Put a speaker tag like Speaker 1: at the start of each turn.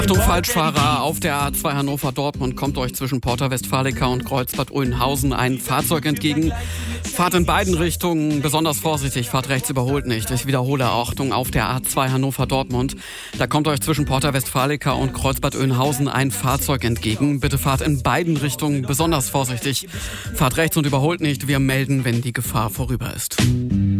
Speaker 1: Achtung, Falschfahrer, auf der A2 Hannover-Dortmund kommt euch zwischen Porta Westfalica und Kreuzbad Oeynhausen ein Fahrzeug entgegen. Fahrt in beiden Richtungen besonders vorsichtig, fahrt rechts, überholt nicht. Ich wiederhole, Achtung, auf der A2 Hannover-Dortmund. Da kommt euch zwischen Porta Westfalica und Kreuzbad Oeynhausen ein Fahrzeug entgegen. Bitte fahrt in beiden Richtungen besonders vorsichtig. Fahrt rechts und überholt nicht. Wir melden, wenn die Gefahr vorüber ist.